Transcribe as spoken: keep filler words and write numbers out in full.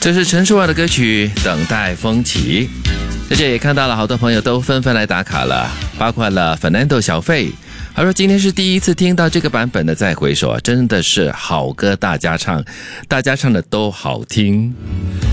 这是陈淑桦的歌曲《等待风起》。在这也看到了好多朋友都纷纷来打卡了，包括了 Fernando 小费，他说今天是第一次听到这个版本的再回首，真的是好歌大家唱，大家唱的都好听。